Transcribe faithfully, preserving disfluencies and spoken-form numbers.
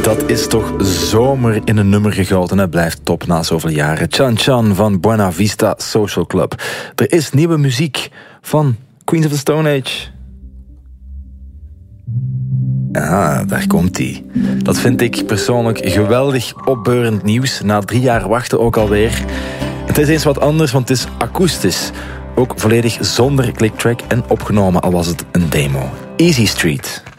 dat is toch zomer in een nummer gegoten. Het blijft top na zoveel jaren. Chan Chan van Buena Vista Social Club. Er is nieuwe muziek van Queens of the Stone Age. Ah, daar komt ie. Dat vind ik persoonlijk geweldig opbeurend nieuws. Na drie jaar wachten ook alweer. Het is eens wat anders, want het is akoestisch. Ook volledig zonder clicktrack en opgenomen, al was het een demo. Easy Street.